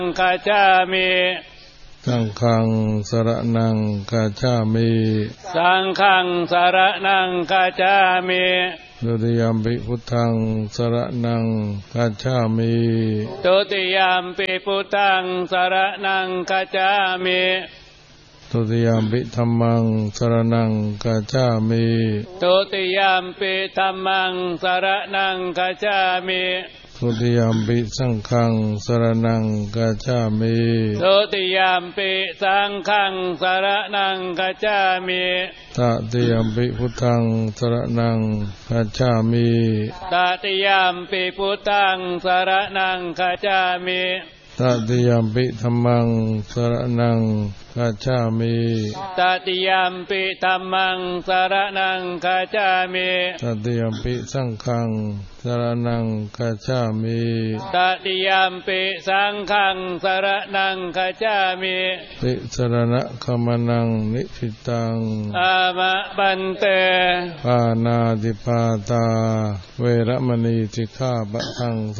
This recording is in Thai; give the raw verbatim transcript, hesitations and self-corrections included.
คัจฉามิสังฆังสรณังคัจฉามิสังฆังสรณังคัจฉามิตุติยมปิพุทธังสรณังคัจฉามิตุติยมปิพุทธังสรณังคัจฉามิตุติยมปิธัมมังสรณังคัจฉามิตุติยมปิธัมมังสรณังคัจฉามิตุติยมปิสังฆังสรณังคัจฉามิตุติยมปิสังฆังสรณังคัจฉามิตติยมปิพุทธังสรณังคัจฉามิตติยมปิพุทธังสรณังคัจฉามิตติยมปิธัมมังสรณังคัจฉามิตติยมปิธัมมังสรณังคัจฉามิตติยมปิสังฆังสรณังคัจฉามิตติยมปิสังฆังสรณังคัจฉามิติสรณะคัมนังนิสิตังอามะปันเตปานาติปาตาเวรมณีสิกขาปะทังส